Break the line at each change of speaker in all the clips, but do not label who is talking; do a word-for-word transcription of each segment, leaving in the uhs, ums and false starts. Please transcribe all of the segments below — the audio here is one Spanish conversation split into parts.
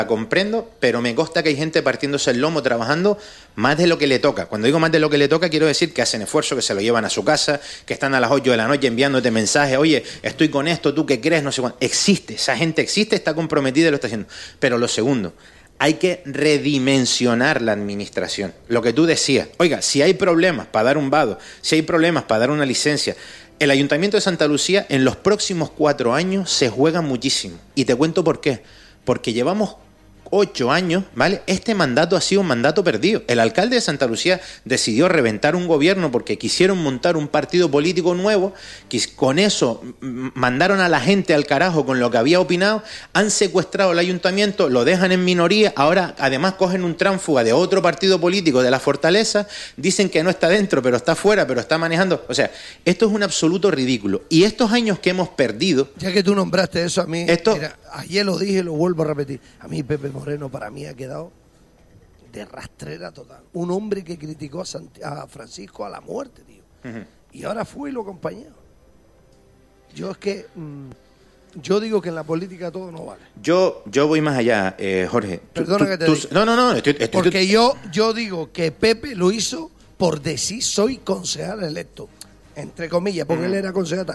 la comprendo, pero me consta que hay gente partiéndose el lomo trabajando más de lo que le toca. Cuando digo más de lo que le toca, quiero decir que hacen esfuerzo, que se lo llevan a su casa, que están a las ocho de la noche enviándote mensajes, oye, estoy con esto, ¿tú qué crees? No sé cuánto. Existe, esa gente existe, está comprometida y lo está haciendo. Pero lo segundo, hay que redimensionar la administración. Lo que tú decías, oiga, si hay problemas para dar un vado, si hay problemas para dar una licencia, el Ayuntamiento de Santa Lucía en los próximos cuatro años se juega muchísimo. Y te cuento por qué. Porque llevamos ocho años, ¿vale? Este mandato ha sido un mandato perdido. El alcalde de Santa Lucía decidió reventar un gobierno porque quisieron montar un partido político nuevo, que con eso mandaron a la gente al carajo con lo que había opinado, han secuestrado el ayuntamiento, lo dejan en minoría, ahora además cogen un tránsfuga de otro partido político de la Fortaleza, dicen que no está dentro, pero está fuera, pero está manejando. O sea, esto es un absoluto ridículo. Y estos años que hemos perdido...
Ya que tú nombraste eso a mí,
esto,
mira, ayer lo dije y lo vuelvo a repetir. A mí Pepe Moreno para mí ha quedado de rastrera total. Un hombre que criticó a, Santi- a Francisco a la muerte, tío. Uh-huh. Y ahora fue y lo acompañó. Yo es que... Mmm, yo digo que en la política todo no vale.
Yo yo voy más allá, eh, Jorge.
Perdona
tú,
que te
tú,
diga.
No, no, no. Estoy, estoy,
Porque
estoy...
yo, yo digo que Pepe lo hizo por decir soy concejal electo. Entre comillas, porque uh-huh. él era concejal.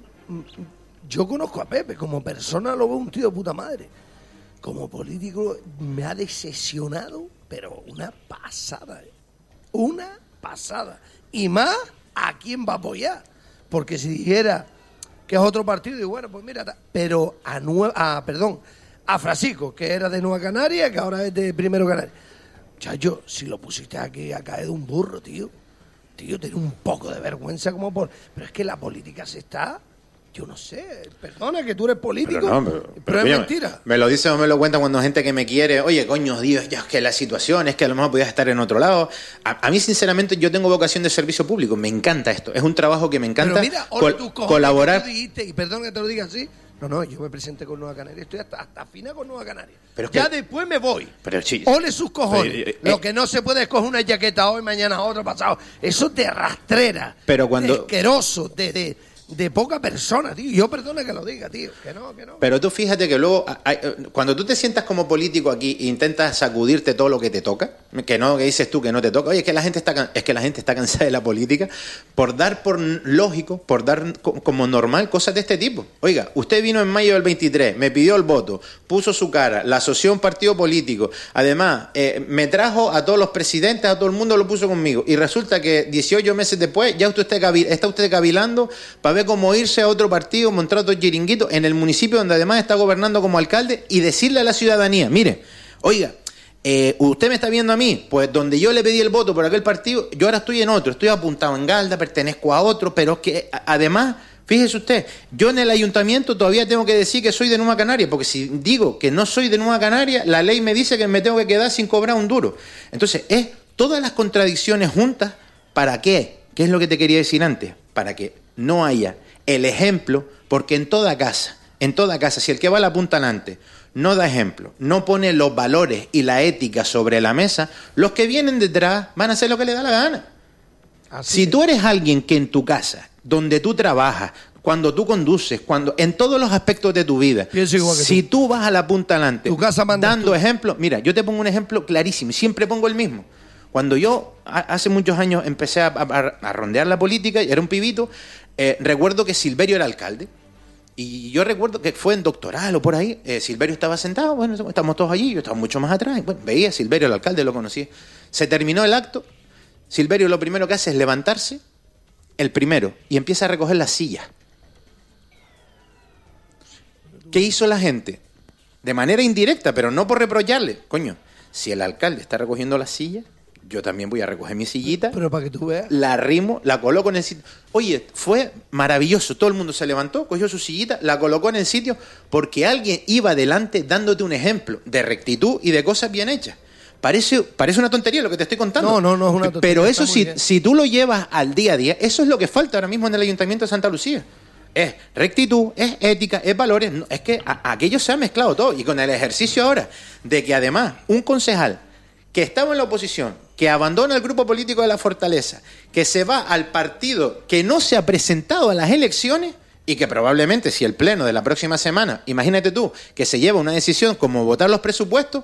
Yo conozco a Pepe. Como persona lo veo un tío de puta madre. Como político me ha decepcionado, pero una pasada, ¿eh? Una pasada. Y más a quién va a apoyar. Porque si dijera que es otro partido, y bueno, pues mira, pero a Nueva, a, perdón, a Francisco, que era de Nueva Canaria, que ahora es de Primero Canaria. Chacho, si lo pusiste aquí a caer de un burro, tío. Tío, tiene un poco de vergüenza como por... Pero es que la política se está... Yo no sé, perdona que tú eres político, pero, no, pero, pero, pero es oye, mentira.
Me, me lo dice o me lo cuenta cuando gente que me quiere, oye, coño, Dios, ya es que la situación es que a lo mejor podías estar en otro lado. A, a mí, sinceramente, yo tengo vocación de servicio público, me encanta esto, es un trabajo que me encanta.
Pero mira,
col-
tú cojones,
colaborar.
Que tú dijiste, y perdón que te lo diga así, no, no, yo me presenté con Nueva Canaria, estoy hasta, hasta fina con Nueva Canaria. Pero ya que, después me voy.
Pero, sí,
ole sus cojones.
Pero, eh,
Lo que no se puede es coger una jaqueta hoy, mañana otra, pasado. Eso te rastrera.
Pero cuando...
De asqueroso, de... de de poca persona, tío. Yo perdona que lo diga, tío. Que no, que no.
Pero tú fíjate que luego, hay, cuando tú te sientas como político aquí e intentas sacudirte todo lo que te toca, que no, que dices tú que no te toca, oye, es que la gente está, es que la gente está cansada de la política, por dar por lógico, por dar como normal cosas de este tipo. Oiga, usted vino en mayo del veintitrés, me pidió el voto, puso su cara, la asoció a un partido político, además, eh, me trajo a todos los presidentes, a todo el mundo lo puso conmigo, y resulta que dieciocho meses después ya usted está, cabil, está usted cavilando para ver cómo irse a otro partido, montar otro chiringuito en el municipio donde además está gobernando como alcalde y decirle a la ciudadanía, mire, oiga, eh, usted me está viendo a mí, pues donde yo le pedí el voto por aquel partido, yo ahora estoy en otro, estoy apuntado en Galda, pertenezco a otro, pero es que además, fíjese usted, yo en el ayuntamiento todavía tengo que decir que soy de Nueva Canaria, porque si digo que no soy de Nueva Canaria, la ley me dice que me tengo que quedar sin cobrar un duro. Entonces, es todas las contradicciones juntas, ¿para qué? ¿Qué es lo que te quería decir antes? Para que no haya el ejemplo, porque en toda casa, en toda casa, si el que va a la punta delante no da ejemplo, no pone los valores y la ética sobre la mesa, los que vienen detrás van a hacer lo que les da la gana. Así si es. Tú eres alguien que en tu casa, donde tú trabajas, cuando tú conduces, cuando en todos los aspectos de tu vida, si tú. tú vas a la punta delante, tu casa dando ejemplo, mira, yo te pongo un ejemplo clarísimo, siempre pongo el mismo. Cuando yo hace muchos años empecé a, a, a rondear la política, y era un pibito, eh, recuerdo que Silverio era alcalde, y yo recuerdo que fue en Doctoral o por ahí, eh, Silverio estaba sentado, bueno, estamos todos allí, yo estaba mucho más atrás, bueno, veía a Silverio, el alcalde, lo conocía. Se terminó el acto, Silverio lo primero que hace es levantarse, el primero, y empieza a recoger las sillas. ¿Qué hizo la gente? De manera indirecta, pero no por reprocharle. Coño, si el alcalde está recogiendo las sillas, yo también voy a recoger mi sillita.
Pero para que tú veas.
La arrimo, la coloco en el sitio. Oye, fue maravilloso. Todo el mundo se levantó, cogió su sillita, la colocó en el sitio, porque alguien iba adelante dándote un ejemplo de rectitud y de cosas bien hechas. Parece, parece una tontería lo que te estoy contando.
No, no, no es una tontería.
Pero eso, si, si tú lo llevas al día a día, eso es lo que falta ahora mismo en el Ayuntamiento de Santa Lucía. Es rectitud, es ética, es valores. No, es que a, a aquello se ha mezclado todo. Y con el ejercicio ahora de que además un concejal que estaba en la oposición, que abandona el grupo político de la Fortaleza, que se va al partido que no se ha presentado a las elecciones, y que probablemente si el pleno de la próxima semana, imagínate tú, que se lleva una decisión como votar los presupuestos,